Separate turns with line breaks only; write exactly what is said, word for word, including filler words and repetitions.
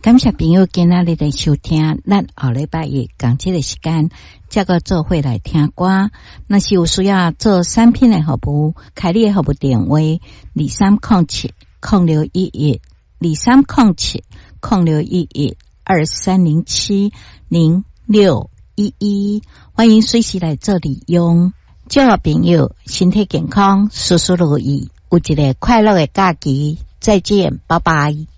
感谢朋友今仔日的收听，咱后礼拜一同这个时间再个做伙来听歌。若是有需要做产品的服务，开你的服务电话二三零七零六一一二三零七零六一一二三零七零六一一，欢迎随时来做利用。祝福朋友身体健康，事事如意，有一个快乐的假期。再见，拜拜。